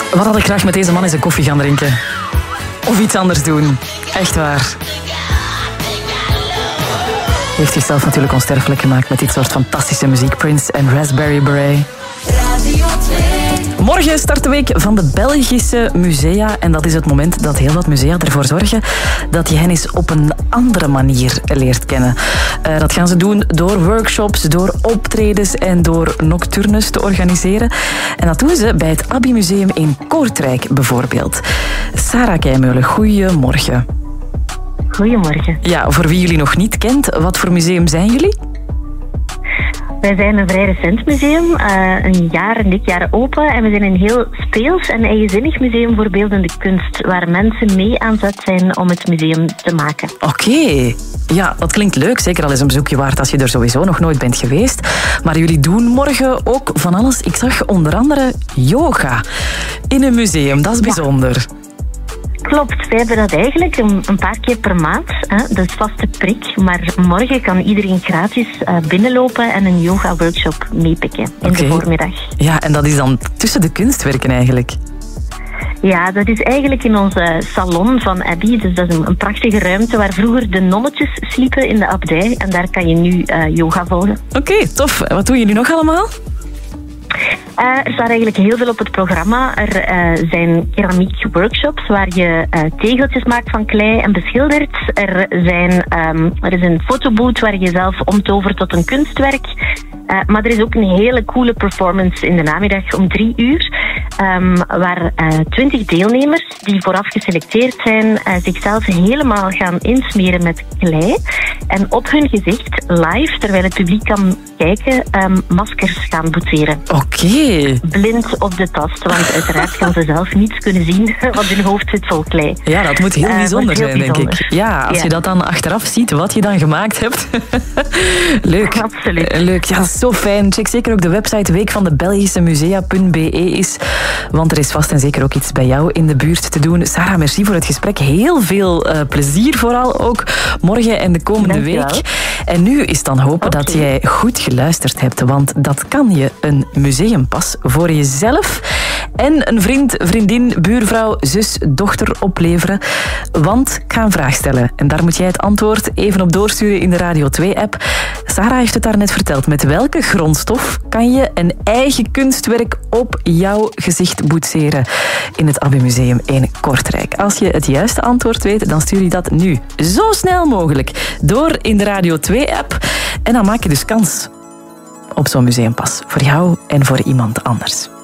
Wat had ik graag met deze man eens een koffie gaan drinken? Of iets anders doen. Echt waar. Hij heeft zichzelf natuurlijk onsterfelijk gemaakt met dit soort fantastische muziek. Prince en Raspberry Beret. Morgen start de week van de Belgische musea. En dat is het moment dat heel wat musea ervoor zorgen dat je hen eens op een andere manier leert kennen. Dat gaan ze doen door workshops, door optredens en door nocturnes te organiseren. En dat doen ze bij het Abbey Museum in Kortrijk bijvoorbeeld. Sarah Keimeulen, goedemorgen. Goedemorgen. Ja, voor wie jullie nog niet kent, wat voor museum zijn jullie? Wij zijn een vrij recent museum, een dik jaar open. En we zijn een heel speels en eigenzinnig museum voor beeldende kunst, waar mensen mee aan zet zijn om het museum te maken. Oké. Ja, dat klinkt leuk. Zeker al eens een bezoekje waard als je er sowieso nog nooit bent geweest. Maar jullie doen morgen ook van alles. Ik zag onder andere yoga in een museum. Dat is bijzonder. Klopt, wij hebben dat eigenlijk een paar keer per maand. Dat is vaste prik. Maar morgen kan iedereen gratis binnenlopen en een yoga-workshop meepikken in de voormiddag. Ja, en dat is dan tussen de kunstwerken eigenlijk? Ja, dat is eigenlijk in onze salon van Abbey. Dus dat is een prachtige ruimte waar vroeger de nonnetjes sliepen in de abdij. En daar kan je nu yoga volgen. Oké, tof. Wat doen jullie nog allemaal? Er staat eigenlijk heel veel op het programma. Er zijn keramiek workshops waar je tegeltjes maakt van klei en beschildert. Er is een fotoboot waar je zelf omtovert tot een kunstwerk. Maar er is ook een hele coole performance in de namiddag om 3:00. Waar 20 deelnemers die vooraf geselecteerd zijn zichzelf helemaal gaan insmeren met klei. En op hun gezicht live, terwijl het publiek kan kijken, maskers gaan boetseren. Oké. Blind op de tast, want uiteraard gaan ze zelf niets kunnen zien, want hun hoofd zit vol klei. Ja, dat moet heel bijzonder zijn, denk ik. Ja, als je dat dan achteraf ziet, wat je dan gemaakt hebt. Leuk. Absoluut. Leuk, ja, zo fijn. Check zeker ook de website weekvandebelgischemusea.be is, want er is vast en zeker ook iets bij jou in de buurt te doen. Sarah, merci voor het gesprek. Heel veel plezier vooral ook morgen en de komende week. En nu is dan hopen dat jij goed geluisterd hebt, want dat kan je een museumpas voor jezelf en een vriend, vriendin, buurvrouw, zus, dochter opleveren. Want ik ga een vraag stellen en daar moet jij het antwoord even op doorsturen in de Radio 2-app. Sarah heeft het daarnet verteld. Met welke grondstof kan je een eigen kunstwerk op jouw gezicht boetseren in het Abbey Museum in Kortrijk? Als je het juiste antwoord weet, dan stuur je dat nu zo snel mogelijk door in de Radio 2-app. En dan maak je dus kans op zo'n museumpas. Voor jou en voor iemand anders.